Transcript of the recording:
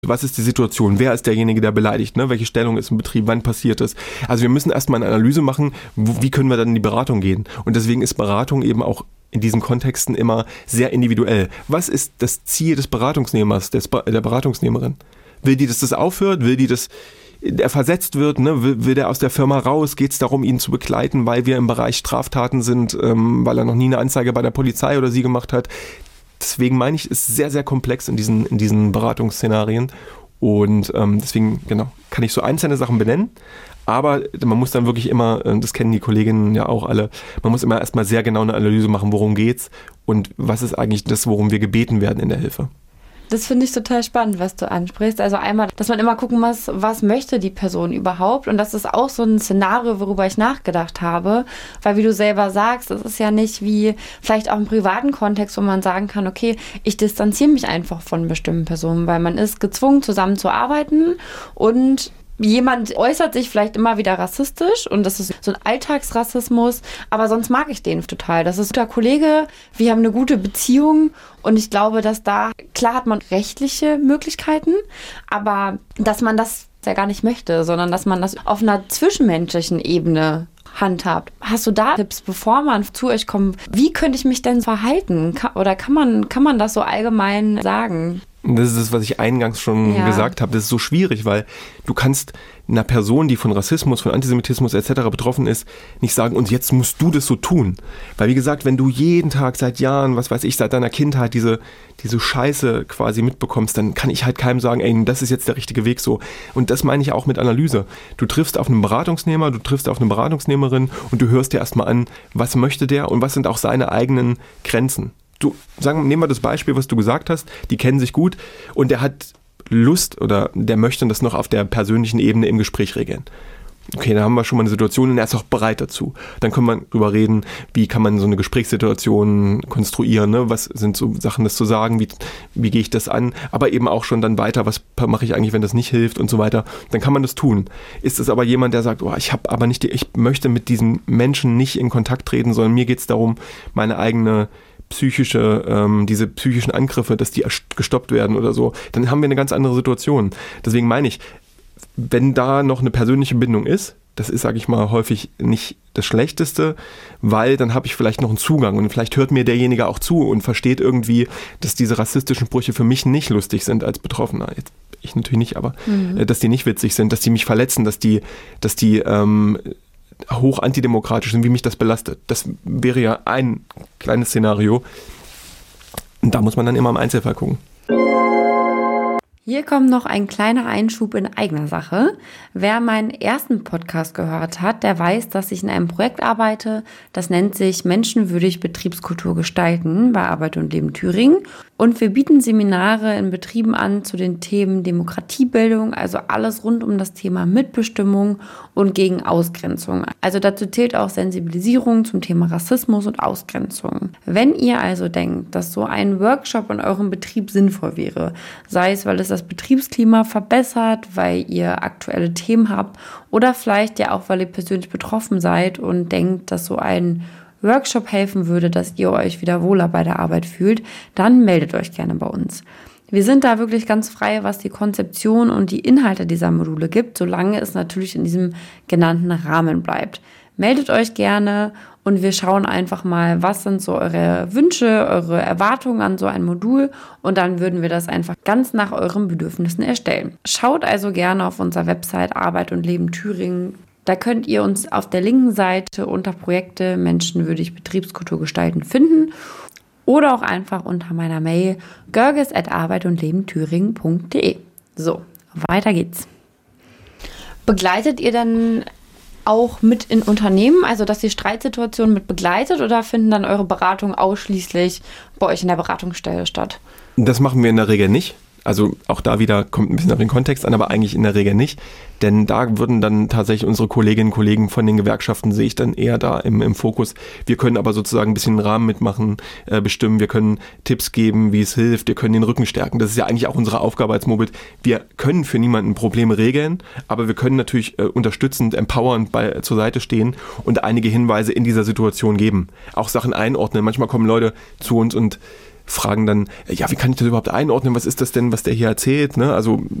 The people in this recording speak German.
Was ist die Situation? Wer ist derjenige, der beleidigt? Ne? Welche Stellung ist im Betrieb? Wann passiert es? Also wir müssen erstmal eine Analyse machen, wie können wir dann in die Beratung gehen? Und deswegen ist Beratung eben auch in diesen Kontexten immer sehr individuell. Was ist das Ziel des Beratungsnehmers, der Beratungsnehmerin? Will die, dass das aufhört? Will die, dass er versetzt wird? Ne? Will der aus der Firma raus? Geht es darum, ihn zu begleiten, weil wir im Bereich Straftaten sind, weil er noch nie eine Anzeige bei der Polizei oder sie gemacht hat? Deswegen meine ich, es ist sehr, sehr komplex in diesen Beratungsszenarien. Und deswegen, genau, kann ich so einzelne Sachen benennen. Aber man muss dann wirklich immer, das kennen die Kolleginnen ja auch alle, man muss immer erstmal sehr genau eine Analyse machen, worum geht's und was ist eigentlich das, worum wir gebeten werden in der Hilfe. Das finde ich total spannend, was du ansprichst. Also einmal, dass man immer gucken muss, was möchte die Person überhaupt? Und das ist auch so ein Szenario, worüber ich nachgedacht habe. Weil wie du selber sagst, das ist ja nicht wie vielleicht auch im privaten Kontext, wo man sagen kann, okay, ich distanziere mich einfach von bestimmten Personen, weil man ist gezwungen, zusammenzuarbeiten und jemand äußert sich vielleicht immer wieder rassistisch und das ist so ein Alltagsrassismus, aber sonst mag ich den total. Das ist ein guter Kollege, wir haben eine gute Beziehung und ich glaube, dass da, klar hat man rechtliche Möglichkeiten, aber dass man das ja gar nicht möchte, sondern dass man das auf einer zwischenmenschlichen Ebene handhabt. Hast du da Tipps, bevor man zu euch kommt? Wie könnte ich mich denn verhalten? Oder kann man das so allgemein sagen? Das ist das, was ich eingangs schon gesagt habe. Das ist so schwierig, weil du kannst einer Person, die von Rassismus, von Antisemitismus etc. betroffen ist, nicht sagen, und jetzt musst du das so tun. Weil wie gesagt, wenn du jeden Tag seit Jahren, was weiß ich, seit deiner Kindheit diese Scheiße quasi mitbekommst, dann kann ich halt keinem sagen, ey, das ist jetzt der richtige Weg so. Und das meine ich auch mit Analyse. Du triffst auf einen Beratungsnehmer, du triffst auf eine Beratungsnehmerin und du hörst dir erstmal an, was möchte der und was sind auch seine eigenen Grenzen. Nehmen wir das Beispiel, was du gesagt hast, die kennen sich gut und der hat Lust oder der möchte das noch auf der persönlichen Ebene im Gespräch regeln. Okay, da haben wir schon mal eine Situation und er ist auch bereit dazu. Dann können wir drüber reden, wie kann man so eine Gesprächssituation konstruieren, ne? Was sind so Sachen, das zu sagen, wie gehe ich das an, aber eben auch schon dann weiter, was mache ich eigentlich, wenn das nicht hilft und so weiter. Dann kann man das tun. Ist es aber jemand, der sagt, ich möchte mit diesem Menschen nicht in Kontakt treten, sondern mir geht es darum, meine eigene diese psychischen Angriffe, dass die gestoppt werden oder so, dann haben wir eine ganz andere Situation. Deswegen meine ich, wenn da noch eine persönliche Bindung ist, das ist, sage ich mal, häufig nicht das Schlechteste, weil dann habe ich vielleicht noch einen Zugang und vielleicht hört mir derjenige auch zu und versteht irgendwie, dass diese rassistischen Sprüche für mich nicht lustig sind als Betroffener. Jetzt, ich natürlich nicht, aber dass die nicht witzig sind, dass die mich verletzen, dass die hoch antidemokratisch sind, wie mich das belastet. Das wäre ja ein kleines Szenario. Und da muss man dann immer im Einzelfall gucken. Hier kommt noch ein kleiner Einschub in eigener Sache. Wer meinen ersten Podcast gehört hat, der weiß, dass ich in einem Projekt arbeite. Das nennt sich Menschenwürdig Betriebskultur gestalten bei Arbeit und Leben Thüringen. Und wir bieten Seminare in Betrieben an zu den Themen Demokratiebildung, also alles rund um das Thema Mitbestimmung und gegen Ausgrenzung. Also dazu zählt auch Sensibilisierung zum Thema Rassismus und Ausgrenzung. Wenn ihr also denkt, dass so ein Workshop in eurem Betrieb sinnvoll wäre, sei es, weil es das Betriebsklima verbessert, weil ihr aktuelle Themen habt oder vielleicht ja auch, weil ihr persönlich betroffen seid und denkt, dass so ein Workshop helfen würde, dass ihr euch wieder wohler bei der Arbeit fühlt, dann meldet euch gerne bei uns. Wir sind da wirklich ganz frei, was die Konzeption und die Inhalte dieser Module gibt, solange es natürlich in diesem genannten Rahmen bleibt. Meldet euch gerne und wir schauen einfach mal, was sind so eure Wünsche, eure Erwartungen an so ein Modul und dann würden wir das einfach ganz nach euren Bedürfnissen erstellen. Schaut also gerne auf unserer Website Arbeit und Leben Thüringen. Da könnt ihr uns auf der linken Seite unter Projekte Menschenwürdig Betriebskultur gestalten finden oder auch einfach unter meiner Mail görges@arbeitundlebenthüringen.de. So, weiter geht's. Begleitet ihr dann auch mit in Unternehmen, also dass ihr Streitsituationen mit begleitet oder finden dann eure Beratungen ausschließlich bei euch in der Beratungsstelle statt? Das machen wir in der Regel nicht. Also auch da wieder kommt ein bisschen auf den Kontext an, aber eigentlich in der Regel nicht. Denn da würden dann tatsächlich unsere Kolleginnen und Kollegen von den Gewerkschaften, sehe ich dann eher da im Fokus. Wir können aber sozusagen ein bisschen den Rahmen mitmachen, bestimmen. Wir können Tipps geben, wie es hilft. Wir können den Rücken stärken. Das ist ja eigentlich auch unsere Aufgabe als Mobit. Wir können für niemanden Probleme regeln, aber wir können natürlich unterstützend, empowernd zur Seite stehen und einige Hinweise in dieser Situation geben. Auch Sachen einordnen. Manchmal kommen Leute zu uns und fragen dann, ja, wie kann ich das überhaupt einordnen? Was ist das denn, was der hier erzählt? Ne? Also